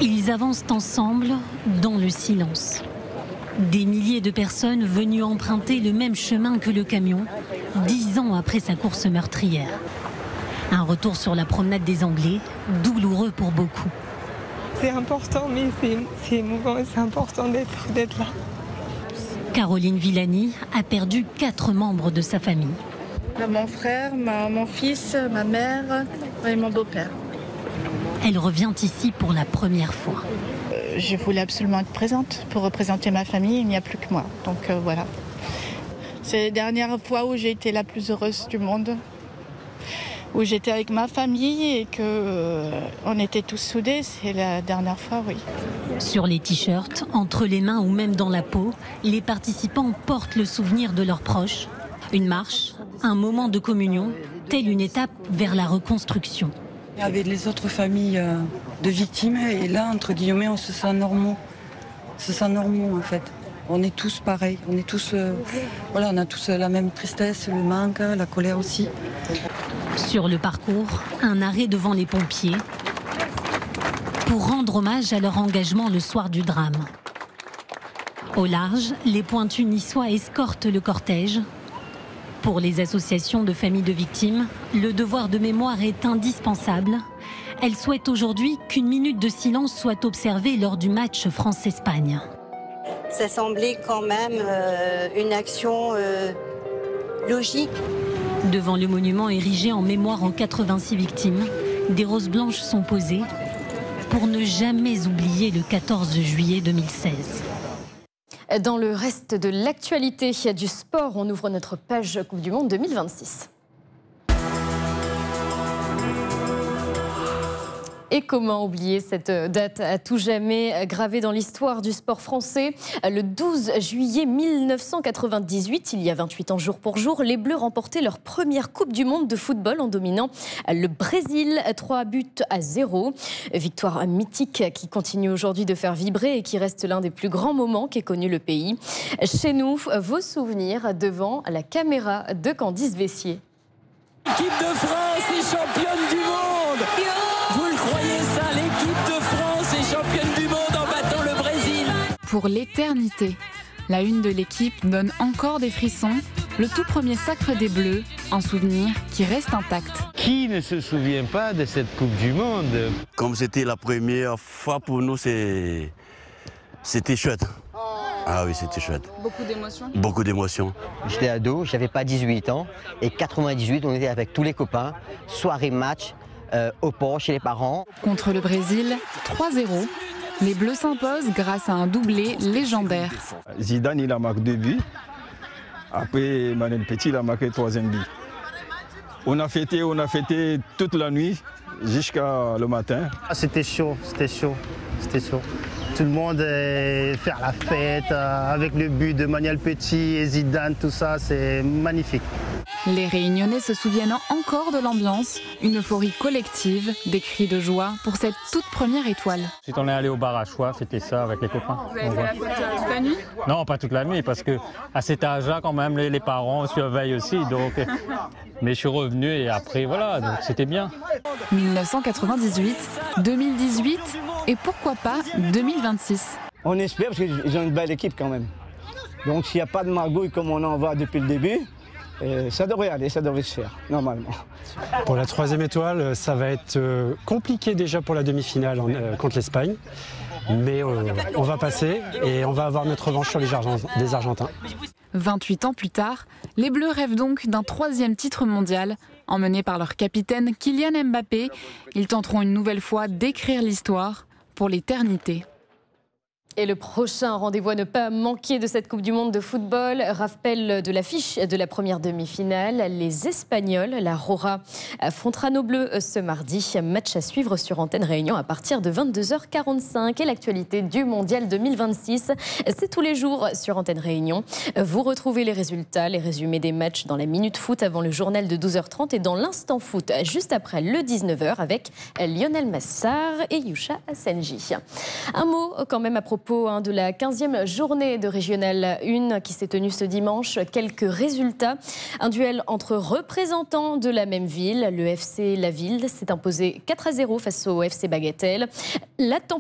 Ils avancent ensemble dans le silence. Des milliers de personnes venues emprunter le même chemin que le camion, 10 ans après sa course meurtrière. Un retour sur la promenade des Anglais, douloureux pour beaucoup. C'est important, mais c'est émouvant et c'est important d'être là. Caroline Villani a perdu 4 membres de sa famille. Mon frère, mon fils, ma mère et mon beau-père. Elle revient ici pour la première fois. Je voulais absolument être présente pour représenter ma famille, il n'y a plus que moi. Donc voilà. C'est la dernière fois où j'ai été la plus heureuse du monde. Où j'étais avec ma famille et qu'on était tous soudés, c'est la dernière fois, oui. Sur les t-shirts, entre les mains ou même dans la peau, les participants portent le souvenir de leurs proches. Une marche, un moment de communion, telle une étape vers la reconstruction. Il y avait les autres familles de victimes et là, entre guillemets, on se sent normaux. On se sent normaux en fait. On est tous pareils, on est tous, on a tous la même tristesse, le manque, la colère aussi. Sur le parcours, un arrêt devant les pompiers pour rendre hommage à leur engagement le soir du drame. Au large, les pointus niçois escortent le cortège. Pour les associations de familles de victimes, le devoir de mémoire est indispensable. Elles souhaitent aujourd'hui qu'une minute de silence soit observée lors du match France-Espagne. Ça semblait quand même une action logique. Devant le monument érigé en mémoire aux 86 victimes, des roses blanches sont posées pour ne jamais oublier le 14 juillet 2016. Dans le reste de l'actualité du sport, on ouvre notre page Coupe du Monde 2026. Et comment oublier cette date à tout jamais gravée dans l'histoire du sport français ? Le 12 juillet 1998, il y a 28 ans jour pour jour, les Bleus remportaient leur première Coupe du Monde de football en dominant le Brésil 3-0. Victoire mythique qui continue aujourd'hui de faire vibrer et qui reste l'un des plus grands moments qu'ait connu le pays. Chez nous, vos souvenirs devant la caméra de Candice Vessier. L'équipe de France est championne du monde. Vous le croyez ça, l'équipe de France est championne du monde en battant le Brésil. Pour l'éternité, la une de l'équipe donne encore des frissons. Le tout premier sacre des Bleus, un souvenir qui reste intact. Qui ne se souvient pas de cette Coupe du Monde ? Comme c'était la première fois pour nous, c'était chouette. Ah oui, c'était chouette. Beaucoup d'émotions ? Beaucoup d'émotions. J'étais ado, j'avais pas 18 ans. Et 98, on était avec tous les copains. Soirée match, au port, chez les parents. Contre le Brésil, 3-0. Les Bleus s'imposent grâce à un doublé légendaire. Zidane, il a marqué 2 buts. Après, Manuel Petit, il a marqué le 3e but. On a fêté toute la nuit jusqu'à le matin. C'était chaud. Tout le monde faire la fête avec le but de Manuel Petit et Zidane, tout ça, c'est magnifique. Les Réunionnais se souviennent encore de l'ambiance, une euphorie collective, des cris de joie pour cette toute première étoile. Ensuite, on est allé au bar à Choix, fêter ça avec les copains. Vous avez fait la fête toute la nuit ? Non, pas toute la nuit, parce que à cet âge-là, quand même, les parents surveillent aussi. Donc, mais je suis revenu et après, voilà, donc c'était bien. 1998, 2018 et pourquoi pas 2026. On espère parce qu'ils ont une belle équipe quand même. Donc s'il n'y a pas de magouille comme on en voit depuis le début, ça devrait aller, ça devrait se faire, normalement. Pour la 3e étoile, ça va être compliqué déjà pour la demi-finale contre l'Espagne. Mais on va passer et on va avoir notre revanche sur les Argentins. 28 ans plus tard, les Bleus rêvent donc d'un 3e titre mondial. Emmenés par leur capitaine Kylian Mbappé, ils tenteront une nouvelle fois d'écrire l'histoire pour l'éternité. Et le prochain rendez-vous à ne pas manquer de cette Coupe du Monde de football, rappel de l'affiche de la première demi-finale. Les Espagnols, la Rora, affrontera nos Bleus ce mardi. Match à suivre sur Antenne Réunion à partir de 22h45. Et l'actualité du Mondial 2026, c'est tous les jours sur Antenne Réunion. Vous retrouvez les résultats, les résumés des matchs dans la Minute Foot avant le journal de 12h30 et dans l'Instant Foot juste après le 19h avec Lionel Massard et Yusha Asenji. Un mot quand même à propos de la 15e journée de Régional 1 qui s'est tenue ce dimanche. Quelques résultats. Un duel entre représentants de la même ville. Le FC La Ville s'est imposé 4-0 face au FC Bagatelle. La tempête